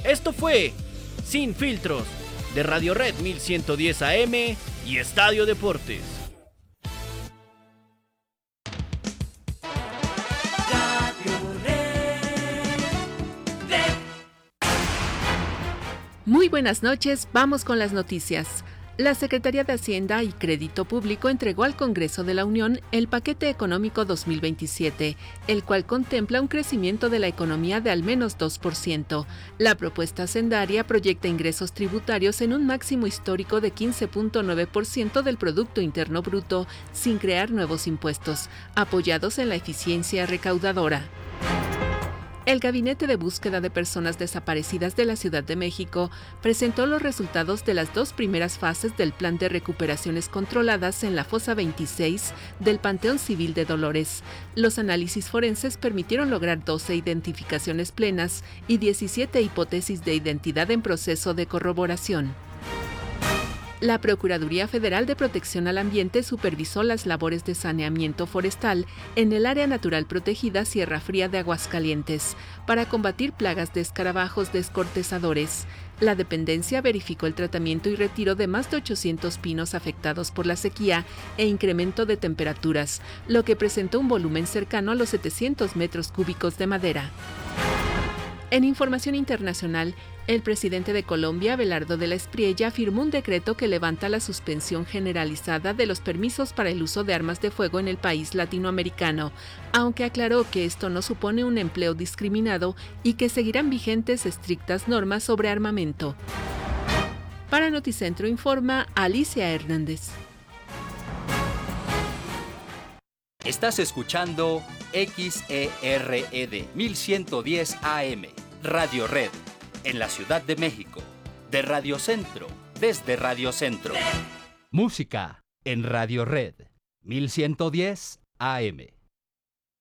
Esto fue Sin Filtros, de Radio Red 1110 AM y Estadio Deportes. Muy buenas noches, vamos con las noticias. La Secretaría de Hacienda y Crédito Público entregó al Congreso de la Unión el Paquete Económico 2027, el cual contempla un crecimiento de la economía de al menos 2%. La propuesta hacendaria proyecta ingresos tributarios en un máximo histórico de 15.9% del Producto Interno Bruto, sin crear nuevos impuestos, apoyados en la eficiencia recaudadora. El Gabinete de Búsqueda de Personas Desaparecidas de la Ciudad de México presentó los resultados de las 2 primeras fases del Plan de Recuperaciones Controladas en la Fosa 26 del Panteón Civil de Dolores. Los análisis forenses permitieron lograr 12 identificaciones plenas y 17 hipótesis de identidad en proceso de corroboración. La Procuraduría Federal de Protección al Ambiente supervisó las labores de saneamiento forestal en el área natural protegida Sierra Fría de Aguascalientes para combatir plagas de escarabajos descortezadores. La dependencia verificó el tratamiento y retiro de más de 800 pinos afectados por la sequía e incremento de temperaturas, lo que presentó un volumen cercano a los 700 metros cúbicos de madera. En información internacional, el presidente de Colombia, Abelardo de la Espriella, firmó un decreto que levanta la suspensión generalizada de los permisos para el uso de armas de fuego en el país latinoamericano, aunque aclaró que esto no supone un empleo discriminado y que seguirán vigentes estrictas normas sobre armamento. Para Noticentro informa Alicia Hernández. Estás escuchando XERED 1110 AM, Radio Red, en la Ciudad de México, de Radio Centro, desde Radio Centro. Música en Radio Red 1110 AM.